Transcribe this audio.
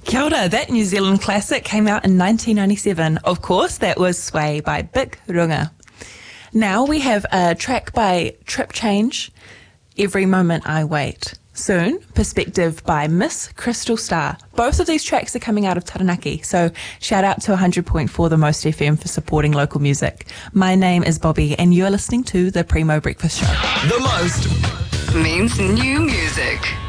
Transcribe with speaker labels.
Speaker 1: Kia ora, that New Zealand classic came out in 1997. Of course, that was Sway by Big Runga. Now we have a track by Trip Change, Every Moment I Wait. Soon, Perspective by Miss Crystal Star. Both of these tracks are coming out of Taranaki, so shout out to 100.4 The Most FM for supporting local music. My name is Bobby, and you're listening to The Primo Breakfast Show.
Speaker 2: The Most means new music.